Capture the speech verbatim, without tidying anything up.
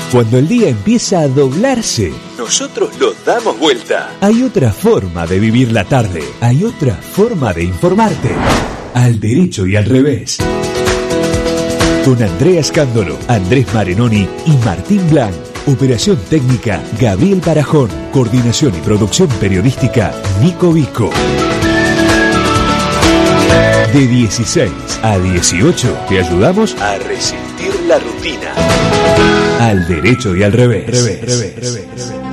Cuando el día empieza a doblarse, nosotros lo damos vuelta. Hay otra forma de vivir la tarde. Hay otra forma de informarte. Al derecho y al revés. Con Andrea Scandolo, Andrés Marenoni y Martín Blanc. Operación técnica, Gabriel Barajón. Coordinación y producción periodística, Nico Vico. De dieciséis a dieciocho te ayudamos a resistir la rutina. Al derecho y al revés. revés, revés, revés, revés.